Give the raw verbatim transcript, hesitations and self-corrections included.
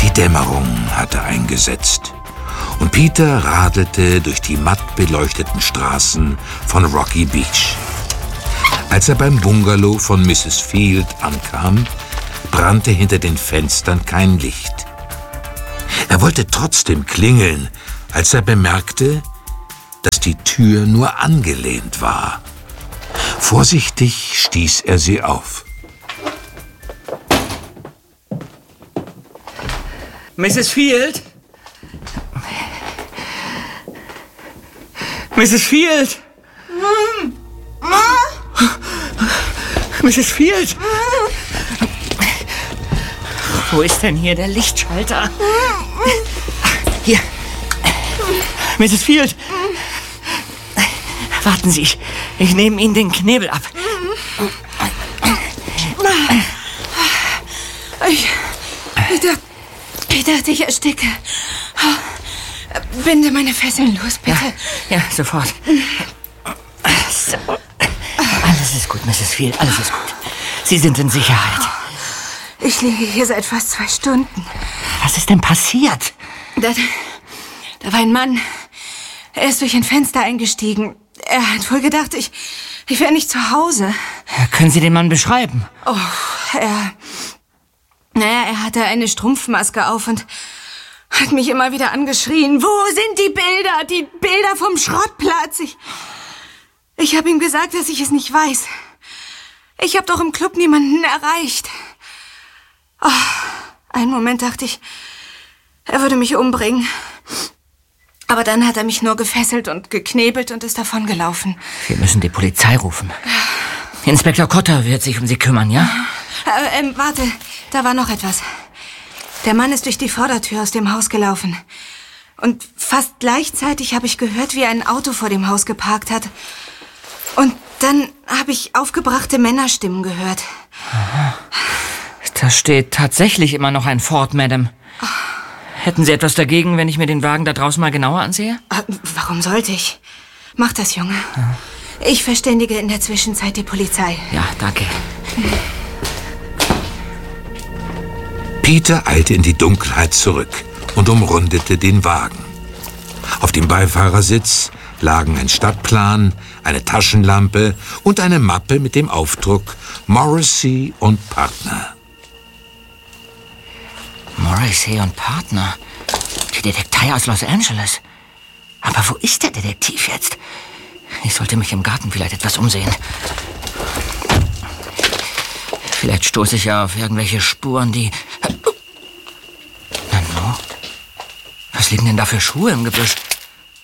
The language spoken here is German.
Die Dämmerung hatte eingesetzt und Peter radelte durch die matt beleuchteten Straßen von Rocky Beach. Als er beim Bungalow von Misses Field ankam, brannte hinter den Fenstern kein Licht. Er wollte trotzdem klingeln, als er bemerkte, dass die Tür nur angelehnt war. Vorsichtig stieß er sie auf. Misses Field? Misses Field? Misses Field? Wo ist denn hier der Lichtschalter? Hier. Misses Field. Warten Sie, ich, ich nehme Ihnen den Knebel ab. Ich, ich, dachte, ich dachte, ich ersticke. Binde meine Fesseln los, bitte. Ja, ja, sofort. So. Alles ist gut, Misses Field, alles ist gut. Sie sind in Sicherheit. Ich liege hier seit fast zwei Stunden. Was ist denn passiert? Da, da war ein Mann. Er ist durch ein Fenster eingestiegen. Er hat wohl gedacht, ich, ich wäre nicht zu Hause. Können Sie den Mann beschreiben? Oh, er... Naja, er hatte eine Strumpfmaske auf und hat mich immer wieder angeschrien. Wo sind die Bilder? Die Bilder vom Schrottplatz. Ich, ich habe ihm gesagt, dass ich es nicht weiß. Ich habe doch im Club niemanden erreicht. Oh, einen Moment dachte ich, er würde mich umbringen. Aber dann hat er mich nur gefesselt und geknebelt und ist davongelaufen. Wir müssen die Polizei rufen. Inspektor Cotter wird sich um Sie kümmern, ja? Äh, ähm, warte, da war noch etwas. Der Mann ist durch die Vordertür aus dem Haus gelaufen. Und fast gleichzeitig habe ich gehört, wie ein Auto vor dem Haus geparkt hat. Und dann habe ich aufgebrachte Männerstimmen gehört. Aha. Da steht tatsächlich immer noch ein Ford, Madame. Oh. Hätten Sie etwas dagegen, wenn ich mir den Wagen da draußen mal genauer ansehe? Äh, warum sollte ich? Mach das, Junge. Ja. Ich verständige in der Zwischenzeit die Polizei. Ja, danke. Peter eilte in die Dunkelheit zurück und umrundete den Wagen. Auf dem Beifahrersitz lagen ein Stadtplan, eine Taschenlampe und eine Mappe mit dem Aufdruck Morrissey und Partner. Morrissey und Partner? Die Detektei aus Los Angeles. Aber wo ist der Detektiv jetzt? Ich sollte mich im Garten vielleicht etwas umsehen. Vielleicht stoße ich ja auf irgendwelche Spuren, die... Nanu? Was liegen denn da für Schuhe im Gebüsch?